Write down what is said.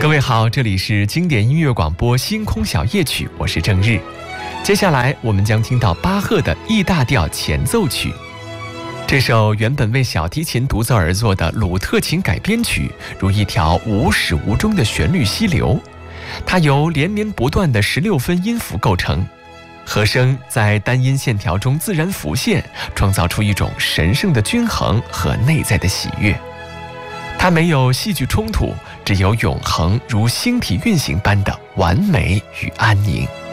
各位好，这里是经典音乐广播星空小夜曲，我是郑日。接下来我们将听到巴赫的 E 大调前奏曲。这首原本为小提琴独奏而作的鲁特琴改编曲，如一条无始无终的旋律溪流，它由连绵不断的16分音符构成，和声在单音线条中自然浮现，创造出一种神圣的均衡和内在的喜悦。它没有戏剧冲突，只有永恒如星体运行般的完美与安宁。